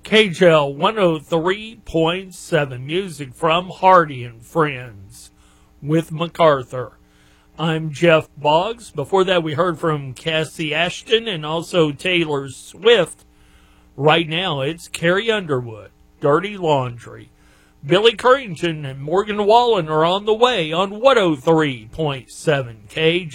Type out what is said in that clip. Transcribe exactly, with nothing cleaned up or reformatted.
K J L one oh three point seven, music from Hardy and Friends with MacArthur. I'm Jeff Boggs. Before that, we heard from Cassie Ashton and also Taylor Swift. Right now, it's Carrie Underwood, Dirty Laundry. Billy Currington and Morgan Wallen are on the way on one oh three point seven K J L.